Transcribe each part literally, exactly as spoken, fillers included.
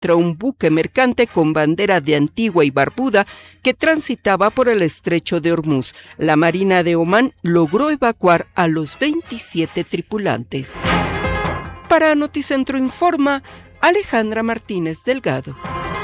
contra un buque mercante con bandera de Antigua y Barbuda que transitaba por el estrecho de Hormuz. La Marina de Omán logró evacuar a los veintisiete tripulantes. Para Noticentro Informa, Alejandra Martínez Delgado.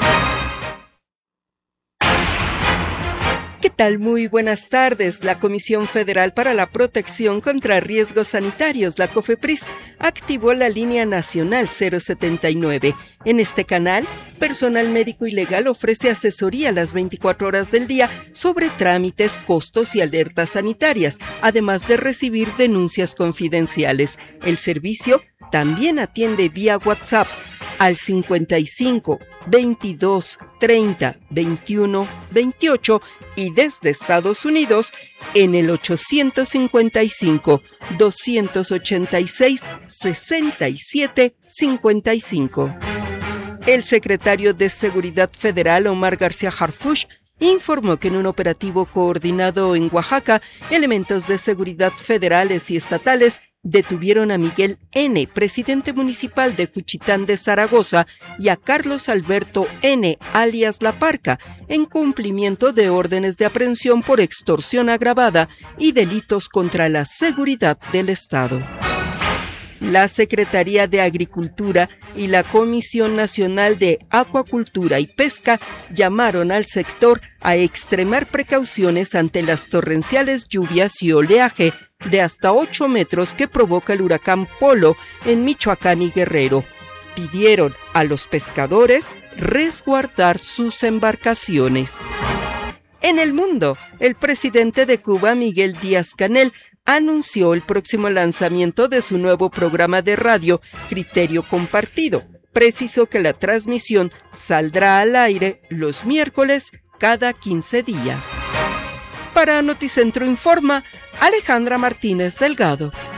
¿Qué tal? Muy buenas tardes. La Comisión Federal para la Protección contra Riesgos Sanitarios, la COFEPRIS, activó la línea nacional cero setenta y nueve. En este canal, personal médico y legal ofrece asesoría las veinticuatro horas del día sobre trámites, costos y alertas sanitarias, además de recibir denuncias confidenciales. El servicio también atiende vía WhatsApp al cincuenta y cinco, veintidós, treinta, veintiuno, veintiocho y desde Estados Unidos en el ochocientos cincuenta y cinco, doscientos ochenta y seis, sesenta y siete, cincuenta y cinco. El secretario de Seguridad Federal, Omar García Harfuch, informó que en un operativo coordinado en Oaxaca, elementos de seguridad federales y estatales detuvieron a Miguel N., presidente municipal de Juchitán de Zaragoza, y a Carlos Alberto N., alias La Parca, en cumplimiento de órdenes de aprehensión por extorsión agravada y delitos contra la seguridad del Estado. La Secretaría de Agricultura y la Comisión Nacional de Acuacultura y Pesca llamaron al sector a extremar precauciones ante las torrenciales lluvias y oleaje de hasta ocho metros que provoca el huracán Polo en Michoacán y Guerrero. Pidieron a los pescadores resguardar sus embarcaciones. En el mundo, el presidente de Cuba, Miguel Díaz-Canel, anunció el próximo lanzamiento de su nuevo programa de radio, Criterio Compartido. Precisó que la transmisión saldrá al aire los miércoles cada quince días. Para Noticentro Informa, Alejandra Martínez Delgado.